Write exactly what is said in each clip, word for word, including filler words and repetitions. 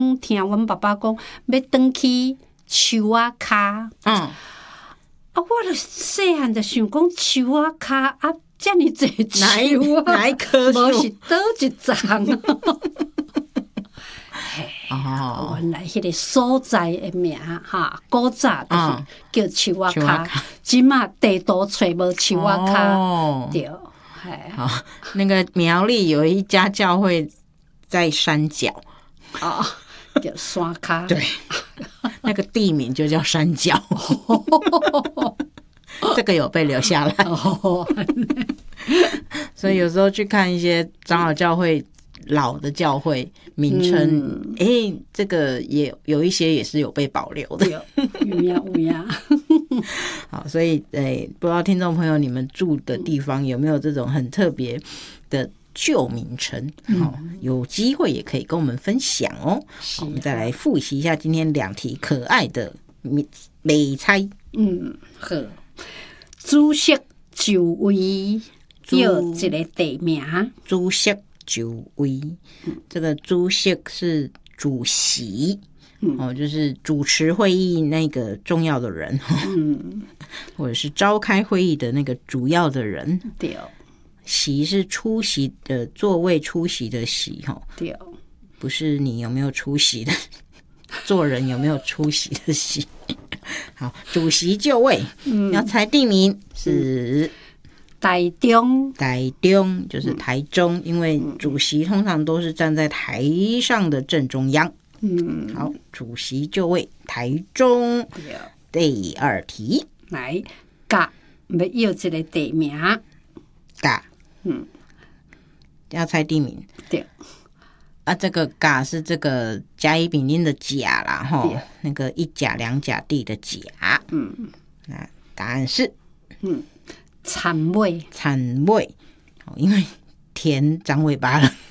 听阮爸爸讲要转去树仔骹。 嗯， 啊，我著细汉著想讲树仔骹啊，遮尔济树啊， 哪一棵树？ 无是倒一丛。 哦， 原来迄个所在的名哈，古早就是叫树仔骹，即马地图找无树仔骹，对， 好，那个苗栗有一家教会在山脚， 哦，叫山骹， 对，那个地名就叫山脚，这个有被留下来。所以有时候去看一些长老教会老的教会名称，哎、嗯欸，这个也有一些也是有被保留的。 有呀有呀。 好，所以诶、欸，不知道听众朋友你们住的地方有没有这种很特别的旧名称？好、嗯，有机会也可以跟我们分享哦。好，我们再来复习一下今天两题可爱的美猜。 嗯，好，主席就位叫一个地名， 主席就位，这个主席是主席。哦，就是主持会议那个重要的人，嗯，或者是召开会议的那个主要的人。 对， 席是出席的座位，出席的席，哈， 对， 不是你有没有出席的，做人有没有出席的席。好，主席就位，嗯，要猜地名是台中， 台中就是台中，嗯、因为主席通常都是站在台上的正中央。嗯，好，主席就位，台中。第二题， 来，甲要要一个地名， 甲，嗯，要猜地名。 对， 啊，这个甲是这个甲乙丙丁的甲啦，哈，那个一甲两甲地的甲。嗯，那答案是，嗯， 田尾， 田尾，因为田长尾巴了。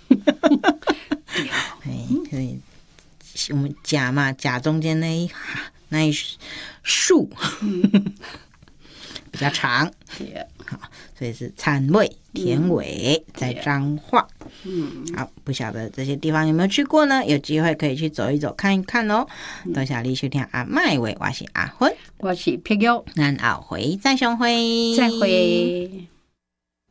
哎，所以。我们甲嘛，甲中间那一那一竖、嗯、比较长，好，所以是田尾、田尾在彰化。嗯，好，不晓得这些地方有没有去过呢？有机会可以去走一走、看一看哦。多谢你收听阿麦话，我是阿芬， 我是碧玉， 咱后回再相会， 再会。